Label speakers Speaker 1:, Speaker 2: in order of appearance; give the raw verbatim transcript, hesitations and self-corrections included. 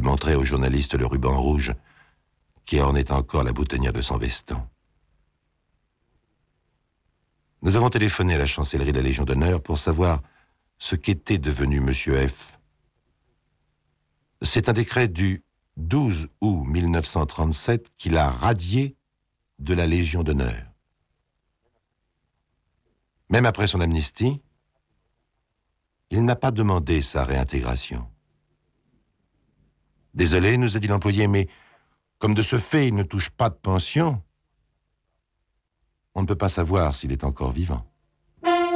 Speaker 1: Il montrait au journaliste le ruban rouge qui ornait encore la boutonnière de son veston. Nous avons téléphoné à la chancellerie de la Légion d'honneur pour savoir ce qu'était devenu Monsieur F. C'est un décret du douze août mille neuf cent trente-sept qui l'a radié de la Légion d'honneur. Même après son amnistie, il n'a pas demandé sa réintégration. Désolé, nous a dit l'employé, mais comme de ce fait, il ne touche pas de pension, on ne peut pas savoir s'il est encore vivant.